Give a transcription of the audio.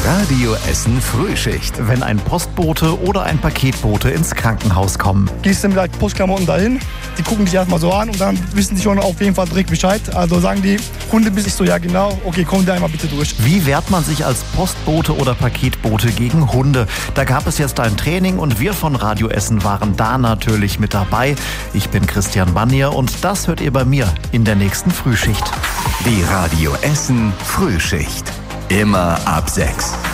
Radio Essen Frühschicht. Wenn ein Postbote oder ein Paketbote ins Krankenhaus kommen. Gehst du mit halt Postklamotten dahin, die gucken dich erstmal so an und dann wissen die schon auf jeden Fall direkt Bescheid. Also sagen die, Hunde bis ich so, ja genau, okay, komm da einmal bitte durch. Wie wehrt man sich als Postbote oder Paketbote gegen Hunde? Da gab es jetzt ein Training und wir von Radio Essen waren da natürlich mit dabei. Ich bin Christian Bannier und das hört ihr bei mir in der nächsten Frühschicht. Die Radio Essen Frühschicht. Immer ab 6.